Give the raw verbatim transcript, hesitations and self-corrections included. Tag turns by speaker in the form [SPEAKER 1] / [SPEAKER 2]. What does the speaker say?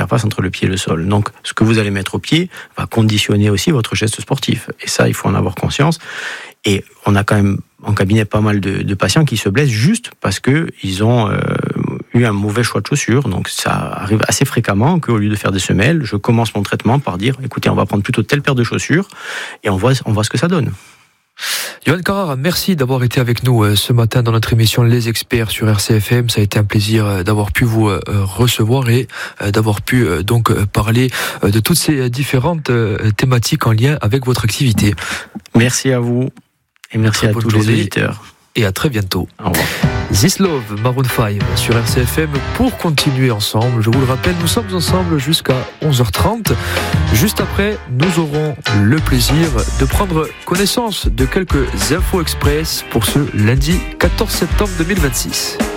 [SPEAKER 1] l'interface entre le pied et le sol. Donc, ce que vous allez mettre au pied va conditionner aussi votre geste sportif. Et ça, il faut en avoir conscience. Et on a quand même en cabinet pas mal de, de patients qui se blessent juste parce qu'ils ont euh, eu un mauvais choix de chaussures. Donc, ça arrive assez fréquemment qu'au lieu de faire des semelles, je commence mon traitement par dire, écoutez, on va prendre plutôt telle paire de chaussures et on voit, on voit ce que ça donne.
[SPEAKER 2] Johan Carrara, merci d'avoir été avec nous ce matin dans notre émission Les Experts sur R C F M. Ça a été un plaisir d'avoir pu vous recevoir et d'avoir pu donc parler de toutes ces différentes thématiques en lien avec votre activité.
[SPEAKER 1] Merci à vous et merci à tous les auditeurs.
[SPEAKER 2] Et à très bientôt.
[SPEAKER 1] Au revoir.
[SPEAKER 2] This Love, Maroon five sur R C F M pour continuer ensemble. Je vous le rappelle, nous sommes ensemble jusqu'à onze heures trente. Juste après, nous aurons le plaisir de prendre connaissance de quelques infos express pour ce lundi quatorze septembre deux mille vingt-six.